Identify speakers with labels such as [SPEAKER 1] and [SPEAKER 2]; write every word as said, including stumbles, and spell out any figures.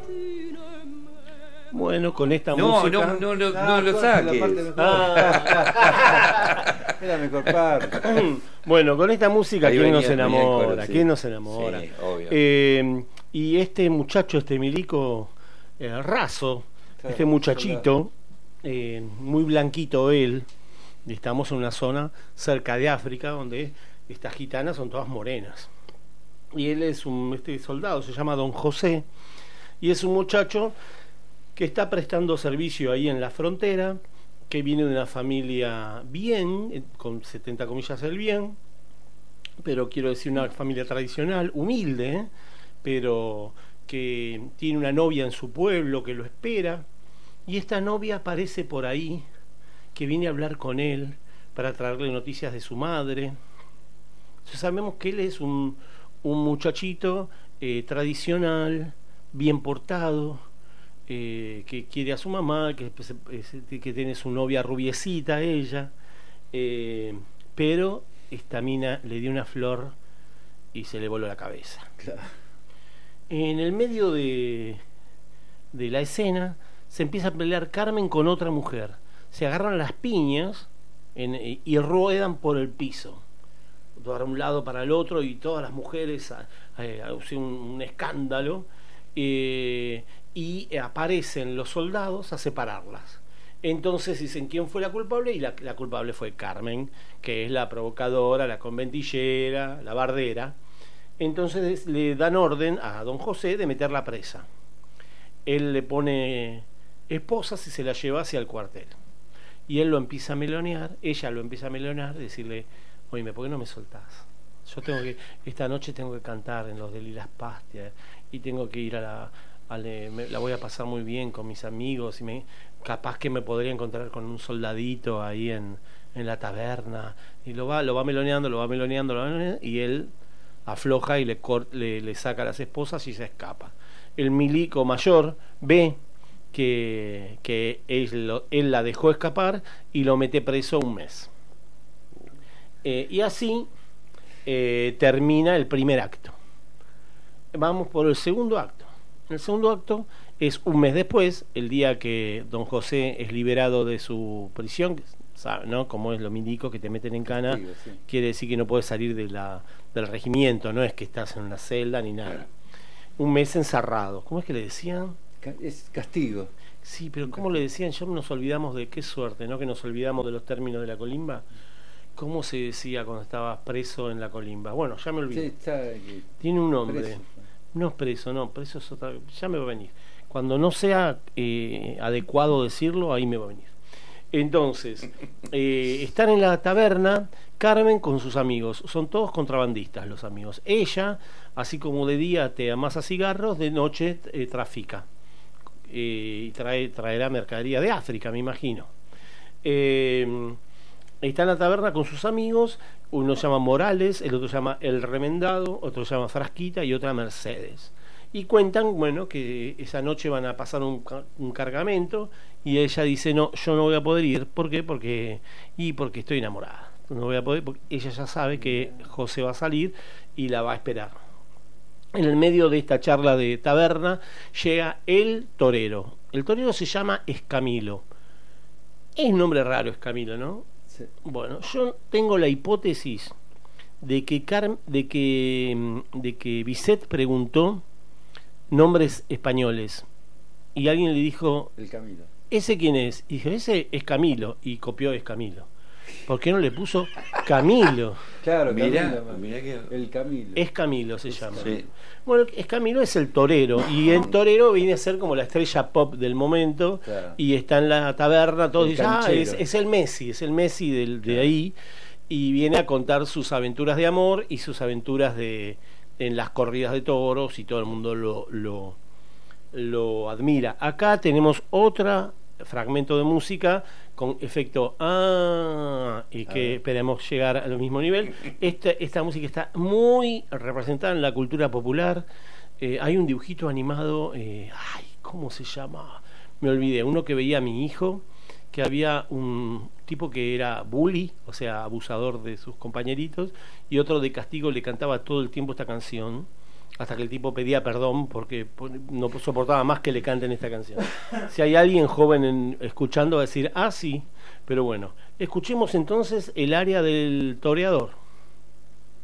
[SPEAKER 1] Bueno, con esta
[SPEAKER 2] no,
[SPEAKER 1] música...
[SPEAKER 2] No, no, no, no, no lo saques.
[SPEAKER 3] Ah. Es la mejor parte.
[SPEAKER 1] Bueno, con esta música,
[SPEAKER 2] Ahí
[SPEAKER 1] ¿quién
[SPEAKER 2] venía-
[SPEAKER 1] no se
[SPEAKER 2] venía el
[SPEAKER 1] enamora?
[SPEAKER 2] coro, sí.
[SPEAKER 1] ¿Quién no se enamora?
[SPEAKER 2] Sí, obvio.
[SPEAKER 1] Eh, y este muchacho, este milico eh, raso,
[SPEAKER 3] Claro,
[SPEAKER 1] este muchachito, eh, muy blanquito él, y estamos en una zona cerca de África, donde estas gitanas son todas morenas. Y él es un este soldado, se llama Don José, y es un muchacho que está prestando servicio ahí en la frontera, que viene de una familia bien, con setenta comillas el bien, pero quiero decir una familia tradicional, humilde, ¿eh? Pero que tiene una novia en su pueblo que lo espera, y esta novia aparece por ahí, que viene a hablar con él para traerle noticias de su madre. Entonces sabemos que él es un, un muchachito eh, tradicional, bien portado, Eh, que quiere a su mamá, que, que tiene su novia rubiecita ella, eh, pero esta mina le dio una flor y se le voló la cabeza.
[SPEAKER 3] Claro.
[SPEAKER 1] En el medio de, de la escena se empieza a pelear Carmen con otra mujer, se agarran las piñas en, y ruedan por el piso, para un lado para el otro, y todas las mujeres eh, hacen un, un escándalo. Eh, y aparecen los soldados a separarlas. Entonces dicen quién fue la culpable, y la, la culpable fue Carmen, que es la provocadora, la conventillera, la bardera. Entonces le dan orden a don José de meterla presa. Él le pone esposas y se la lleva hacia el cuartel, y él lo empieza a melonear, ella lo empieza a melonear, decirle: oye, ¿por qué no me soltás? Yo tengo que, esta noche tengo que cantar en los de Lilas Pastia, y tengo que ir a la, a le, me, la voy a pasar muy bien con mis amigos, y me, capaz que me podría encontrar con un soldadito ahí en, en la taberna. Y lo va, lo va meloneando, lo va meloneando, lo va meloneando, y él afloja y le, cort, le, le saca las esposas y se escapa. El milico mayor ve que, que él, lo, él la dejó escapar y lo mete preso un mes. Eh, y así eh, termina el primer acto. Vamos por el segundo acto. El segundo acto es un mes después, el día que don José es liberado de su prisión, ¿sabe, no? Como es lo milico, que te meten en cana,
[SPEAKER 3] Castigo, sí.
[SPEAKER 1] Quiere decir que no puedes salir de la, del regimiento, no es que estás en una celda ni nada. Un mes encerrado. ¿Cómo es que le decían?
[SPEAKER 3] Es castigo.
[SPEAKER 1] Sí, pero ¿cómo le decían? Ya nos olvidamos de qué suerte, ¿no? Que nos olvidamos de los términos de la colimba. ¿Cómo se decía cuando estabas preso en la colimba? Bueno, ya me olvidé.
[SPEAKER 3] Sí, está aquí.
[SPEAKER 1] Tiene un nombre.
[SPEAKER 3] Preso.
[SPEAKER 1] No es preso, no, preso es otra. Ya me va a venir. Cuando no sea eh, adecuado decirlo, ahí me va a venir. Entonces, eh, están en la taberna Carmen con sus amigos. Son todos contrabandistas los amigos. Ella, así como de día te amasa cigarros, de noche eh, trafica. Eh, y trae, traerá mercadería de África, me imagino. Eh, está en la taberna con sus amigos. Uno se llama Morales, el otro se llama El Remendado, otro se llama Frasquita y otra Mercedes. Y cuentan, bueno, que esa noche van a pasar un, un cargamento, y ella dice: no, yo no voy a poder ir. ¿Por qué? Porque, y porque estoy enamorada. No voy a poder, porque ella ya sabe que José va a salir y la va a esperar. En el medio de esta charla de taberna llega el torero. El torero se llama Escamilo. Es nombre raro, Escamilo, ¿no?
[SPEAKER 3] Sí.
[SPEAKER 1] Bueno, yo tengo la hipótesis de que Car de que de que Bizet preguntó nombres españoles y alguien le dijo:
[SPEAKER 3] El Camilo.
[SPEAKER 1] ¿ese quién es? Y dije: ese es Camilo, y copió Escamilo. ¿Por qué no le puso Camilo?
[SPEAKER 3] Claro,
[SPEAKER 2] Mirá,
[SPEAKER 3] Camilo.
[SPEAKER 2] mirá que...
[SPEAKER 3] El Camilo.
[SPEAKER 1] Es Camilo se llama.
[SPEAKER 2] Sí.
[SPEAKER 1] Bueno, Escamilo es el torero, y el torero viene a ser como la estrella pop del momento.
[SPEAKER 3] Claro.
[SPEAKER 1] Y está en la taberna, todos
[SPEAKER 3] El
[SPEAKER 1] dicen: ah,
[SPEAKER 3] canchero.
[SPEAKER 1] es, es el Messi, es el Messi del, de ahí, y viene a contar sus aventuras de amor y sus aventuras de en las corridas de toros, y todo el mundo lo, lo, lo admira. Acá tenemos otro fragmento de música con efecto ah, y que esperemos llegar al mismo nivel. Esta, esta música está muy representada en la cultura popular. Eh, hay un dibujito animado, eh, ay, ¿cómo se llama? Me olvidé, uno que veía a mi hijo, que había un tipo que era bully, o sea, abusador de sus compañeritos, y otro de castigo le cantaba todo el tiempo esta canción, hasta que el tipo pedía perdón porque no soportaba más que le canten esta canción. Si hay alguien joven en, escuchando, va a decir, ah, sí, pero bueno, escuchemos entonces el aria del toreador.